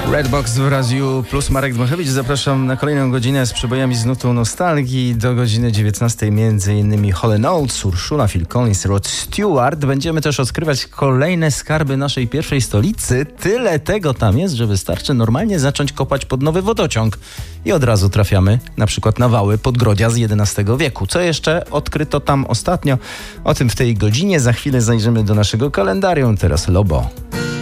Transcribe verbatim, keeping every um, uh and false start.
Redbox w Radiu Plus. Marek Dmachowicz. Zapraszam na kolejną godzinę z przebojami z nutą nostalgii. Do godziny dziewiętnastej między innymi Hall and Oates, Urszula, Phil Collins, Rod Stewart. Będziemy też odkrywać kolejne skarby naszej pierwszej stolicy. Tyle tego tam jest, że wystarczy normalnie zacząć kopać pod nowy wodociąg. I od razu trafiamy na przykład na wały Podgrodzia z jedenastego wieku. Co jeszcze odkryto tam ostatnio? O tym w tej godzinie. Za chwilę zajrzymy do naszego kalendarium. Teraz Lobo.